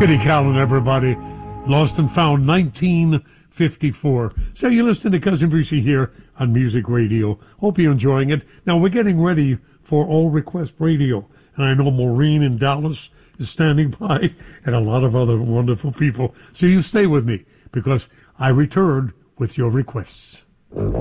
Kitty Callan, everybody. Lost and Found, 1954. So you're listening to Cousin Brucey here on Music Radio. Hope you're enjoying it. Now, we're getting ready for All Request Radio. And I know Maureen in Dallas is standing by and a lot of other wonderful people. So you stay with me because I return with your requests.